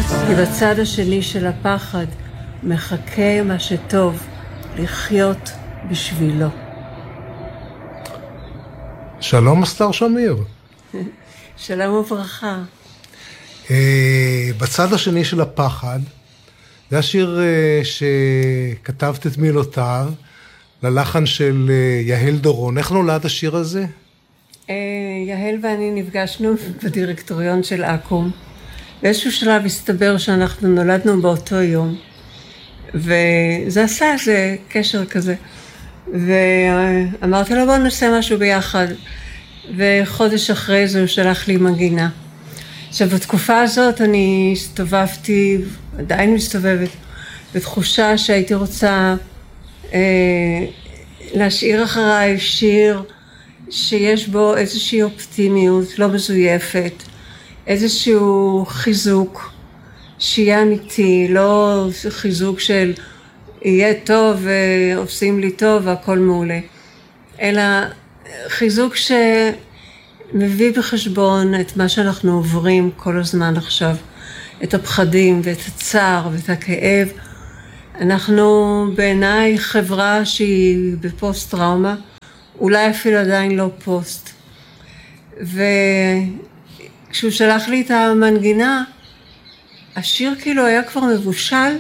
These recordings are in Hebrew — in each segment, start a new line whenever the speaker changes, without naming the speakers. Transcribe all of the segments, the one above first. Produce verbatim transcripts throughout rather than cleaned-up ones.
כי בצד השני של הפחד מחכה מה שטוב לחיות בשבילו.
שלום אסתר שמיר.
שלום וברכה.
בצד השני של הפחד, זה השיר שכתבת את מילותיו, ללחן של יהל דורון. איך נולד השיר הזה?
יהל ואני נפגשנו בדירקטוריון של אקום. באיזשהו שלב הסתבר שאנחנו נולדנו באותו יום, וזה עשה איזה קשר כזה. ואמרתי לו, בוא נעשה משהו ביחד. וחודש אחרי זה הוא שלח לי מנגינה. עכשיו, בתקופה הזאת אני הסתובבתי, עדיין מסתובבת, בתחושה שהייתי רוצה אה, להשאיר אחריי שיר שיש בו איזושהי אופטימיות לא מזויפת, איזשהו חיזוק שיהיה אמיתי, לא חיזוק של יהיה טוב ועושים לי טוב והכל מעולה, אלא חיזוק שמביא בחשבון את מה שאנחנו עוברים כל הזמן עכשיו, את הפחדים ואת הצער ואת הכאב. אנחנו בעיניי חברה שהיא בפוסט טראומה, אולי אפילו עדיין לא פוסט. וכשהוא שלח לי את המנגינה, השיר כאילו היה כבר מבושל,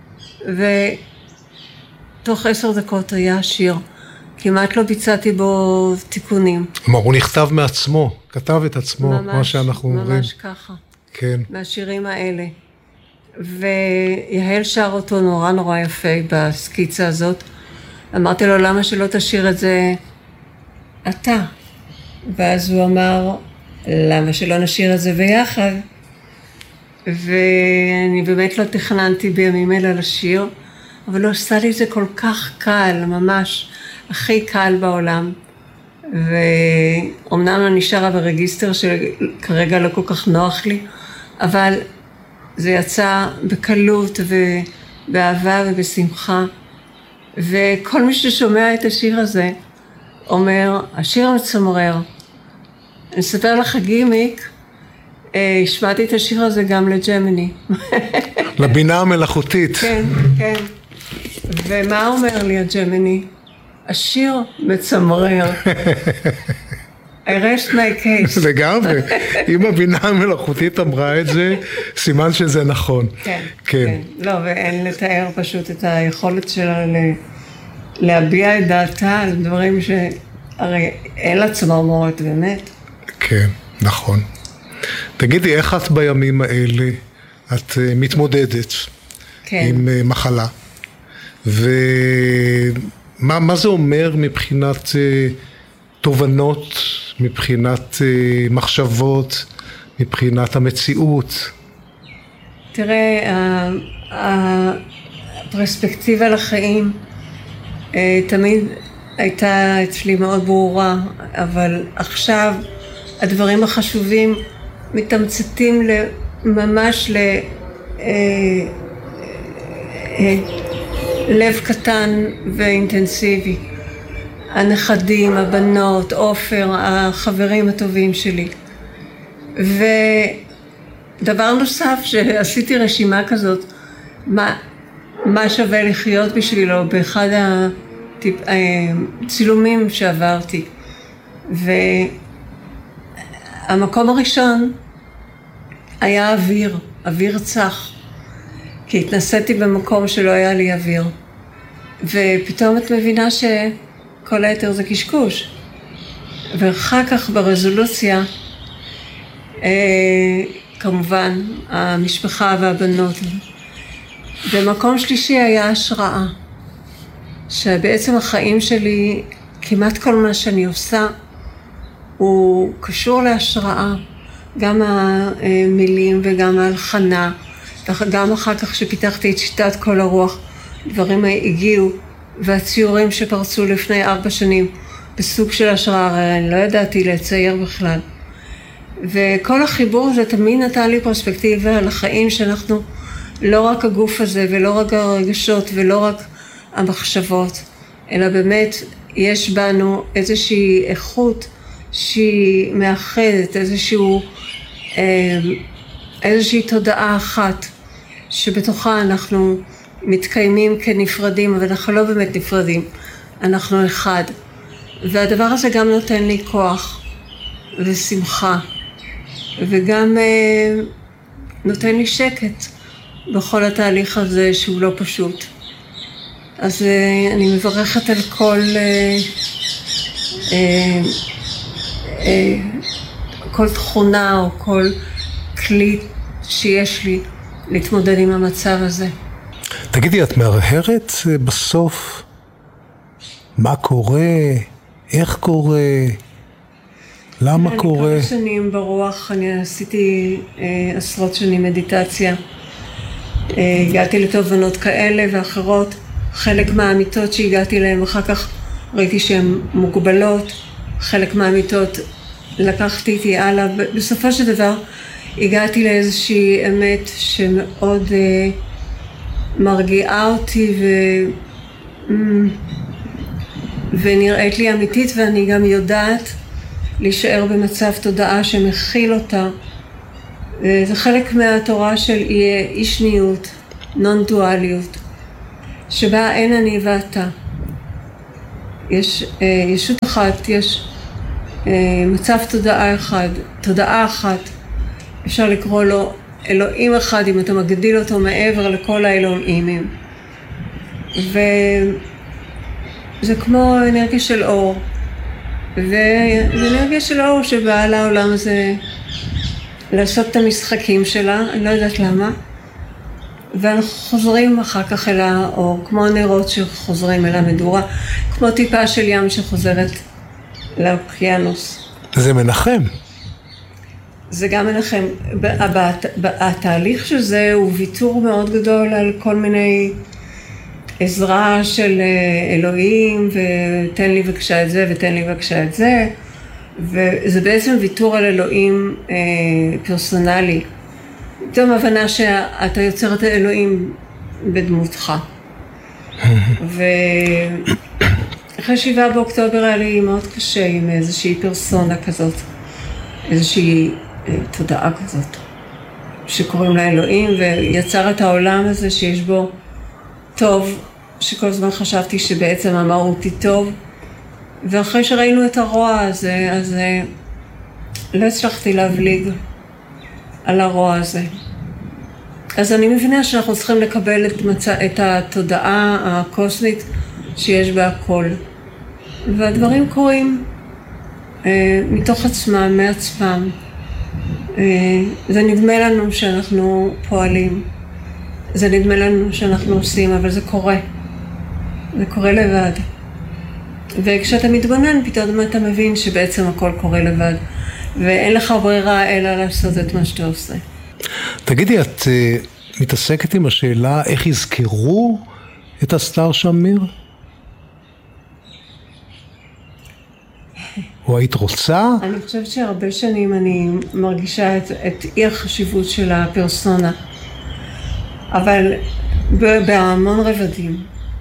ותוך עשר דקות היה שיר. כמעט לא ביצעתי בו תיקונים.
כלומר, הוא נכתב מעצמו, כתב את עצמו, ממש, מה שאנחנו אומרים.
ממש ככה.
כן.
מהשירים האלה. ויהל שר אותו נורא נורא יפה בסקיצה הזאת. אמרתי לו, למה שלא תשאיר את זה אתה? ואז הוא אמר, למה שלא נשאיר את זה ביחד? ואני באמת לא תכננתי בימים אלה לשיר, אבל לא עשה לי את זה כל כך קל, ממש הכי קל בעולם. ואומנם אני שרה ברגיסטר שכרגע לא כל כך נוח לי, אבל זה יצא בקלות ובאהבה ובשמחה. וכל מי ששומע את השיר הזה אומר, השיר מצמרר. אני אספר לך גימיק, השמעתי את השיר הזה גם לג'מיני.
לבינה המלאכותית.
כן, כן. ומה אומר לי הג'מיני? השיר מצמרר. I rest my case.
לגמרי. אם הבינה המלאכותית אמרה את זה, סימן שזה נכון.
כן, כן. לא, ואין לתאר פשוט את היכולת שלה להביע את דעתה על דברים שהרי אין לה צמרמורת באמת. כן,
נכון. תגידי, איך את בימים האלה, את מתמודדת
כן.
עם מחלה, ומה מה זה אומר מבחינת תובנות, מבחינת מחשבות, מבחינת המציאות?
תראה, הפרספקטיבה לחיים תמיד הייתה אצלי מאוד ברורה, אבל עכשיו הדברים החשובים מתמצתים ממש ללב קטן ואינטנסיבי. הנכדים, הבנות, אופר, החברים הטובים שלי. ודבר נוסף שעשיתי רשימה כזאת, מה, מה שווה לחיות בשבילו באחד הצילומים שעברתי. והמקום הראשון היה אוויר, אוויר צח. כי התנסיתי במקום שלא היה לי אוויר. ופתאום את מבינה שכל היתר זה קשקוש. ואחר כך ברזולוציה, אה, כמובן, המשפחה והבנות. במקום שלישי היה השראה. שבעצם החיים שלי, כמעט כל מה שאני עושה, הוא קשור להשראה. גם המילים וגם ההלחנה. גם אחר כך שפיתחתי את שיטת כל הרוח, דברים הגיעו, והציורים שפרצו לפני ארבע שנים, בסוג של השראה, אני לא ידעתי לצייר בכלל. וכל החיבור הזה תמיד נתן לי פרספקטיבה על החיים שאנחנו, לא רק הגוף הזה ולא רק הרגשות ולא רק המחשבות, אלא באמת יש בנו איזושהי איכות שהיא מאחדת, איזשהו, איזושהי תודעה אחת שבתוכה אנחנו מתקיימים כנפרדים, אבל אנחנו לא באמת נפרדים, אנחנו אחד. והדבר הזה גם נותן לי כוח ושמחה, וגם אה, נותן לי שקט בכל התהליך הזה שהוא לא פשוט. אז אה, אני מברכת על כל, אה, אה, אה, כל תכונה או כל כלי שיש לי להתמודד עם המצב הזה.
תגידי, את מהרהרת בסוף מה קורה, איך קורה, למה
אני
קורה?
כמה שנים ברוח, אני עשיתי אה, עשרות שנים מדיטציה. אה, הגעתי לתובנות כאלה ואחרות. חלק מהאמיתות שהגעתי להן, אחר כך ראיתי שהן מוגבלות. חלק מהאמיתות לקחתי איתי הלאה. בסופו של דבר הגעתי לאיזושהי אמת שמאוד אה, מרגיעה אותי ו... ונראית לי אמיתית, ואני גם יודעת להישאר במצב תודעה שמכיל אותה. זה חלק מהתורה של אי שניות, נון דואליות, שבה אין אני ואתה. יש אה, ישות אחת, יש אה, מצב תודעה אחד, תודעה אחת. אפשר לקרוא לו אלוהים אחד אם אתה מגדיל אותו מעבר לכל האלוהימים. וזה כמו אנרגיה של אור. וזה אנרגיה של אור שבאה לעולם הזה לעשות את המשחקים שלה, אני לא יודעת למה. ואנחנו חוזרים אחר כך אל האור, כמו נרות שחוזרים אל המדורה, כמו טיפה של ים שחוזרת לאוקיינוס.
זה מנחם.
זה גם מנחם. התהליך של זה הוא ויתור מאוד גדול על כל מיני עזרה של אלוהים, ותן לי בבקשה את זה, ותן לי בבקשה את זה. וזה בעצם ויתור על אלוהים אה, פרסונלי. פתאום הבנה שאתה יוצר את האלוהים בדמותך. ואחרי שבעה באוקטובר היה לי מאוד קשה עם איזושהי פרסונה כזאת, איזושהי אה, תודעה כזאת, שקוראים לה אלוהים, ויצר את העולם הזה שיש בו טוב, שכל הזמן חשבתי שבעצם המהות היא טוב, ואחרי שראינו את הרוע הזה, אז לא הצלחתי להבליג על הרוע הזה. אז אני מבינה שאנחנו צריכים לקבל את, מצא, את התודעה הקוסמית שיש בה הכל. והדברים קורים אה, מתוך עצמם, מעצמם. אה, זה נדמה לנו שאנחנו פועלים. זה נדמה לנו שאנחנו עושים, אבל זה קורה. זה קורה לבד. וכשאתה מתבונן, פתאום אתה מבין שבעצם הכל קורה לבד, ואין לך ברירה אלא לעשות את מה שאתה עושה.
תגידי, את uh, מתעסקת עם השאלה איך יזכרו את הסטאר שמיר? או היית רוצה?
אני חושבת שהרבה שנים אני מרגישה את, את אי החשיבות של הפרסונה, אבל בהמון רבדים.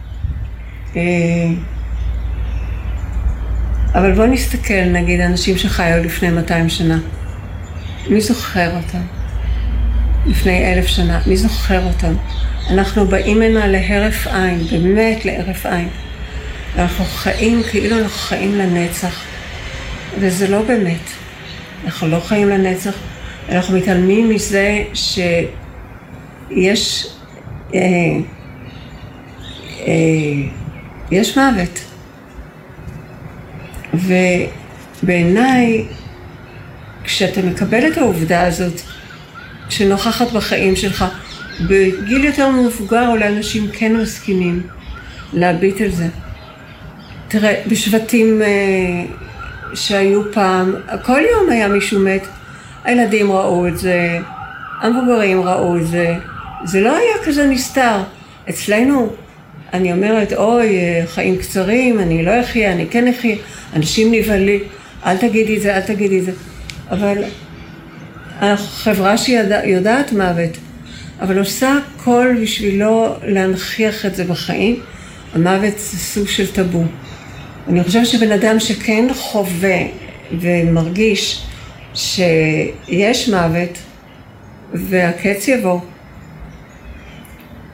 אבל בוא נסתכל, נגיד, אנשים שחיו לפני מאתיים שנה. מי זוכר אותם? לפני אלף שנה. מי זוכר אותם? אנחנו באים הנה להרף עין, באמת להרף עין. ואנחנו חיים כאילו אנחנו חיים לנצח. וזה לא באמת. אנחנו לא חיים לנצח. אנחנו מתעלמים מזה שיש אה, אה, יש מוות. ובעיניי, כשאתה מקבל את העובדה הזאת, שנוכחת בחיים שלך, בגיל יותר מבוגר, אולי אנשים כן מסכימים להביט על זה. תראה, בשבטים אה, שהיו פעם, כל יום היה מישהו מת, הילדים ראו את זה, המבוגרים ראו את זה, זה לא היה כזה נסתר. אצלנו, אני אומרת, אוי, חיים קצרים, אני לא אחיה, אני כן אחיה, אנשים נבהלים, אל תגידי את זה, אל תגידי את זה. אבל החברה שיודעת מוות, אבל עושה הכל בשבילו להנכיח את זה בחיים, המוות זה סוג של טאבו. אני חושבת שבן אדם שכן חווה ומרגיש שיש מוות, והקץ יבוא,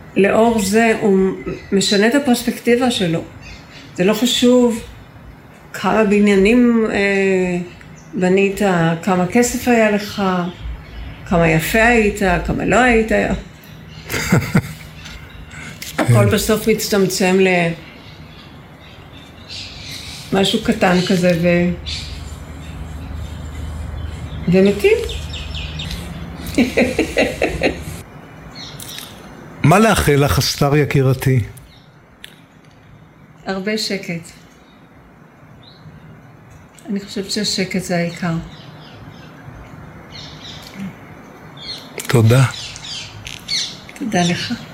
לאור זה הוא משנה את הפרספקטיבה שלו. זה לא חשוב כמה בניינים אה, בנית, כמה כסף היה לך, כמה יפה היית, כמה לא היית. הכל בסוף מצטמצם למשהו קטן כזה ו... ומתים.
מה לאחל לך, אסתר יקירתי?
הרבה שקט. אני חושבת שהשקט זה העיקר.
תודה.
תודה לך.